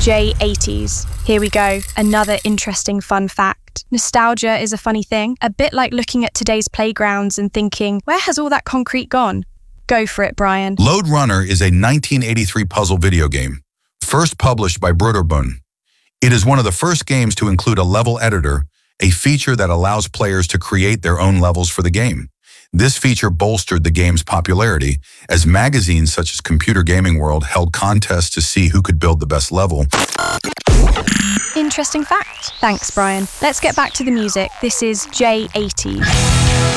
J80s. Here we go, another interesting fun fact. Nostalgia is a funny thing, a bit like looking at today's playgrounds and thinking, where has all that concrete gone? Go for it, Brian. Lode Runner is a 1983 puzzle video game, first published by Broderbund. It is one of the first games to include a level editor, a feature that allows players to create their own levels for the game. This feature bolstered the game's popularity as magazines such as Computer Gaming World held contests to see who could build the best level. Interesting fact. Thanks, Brian. Let's get back to the music. This is J80s.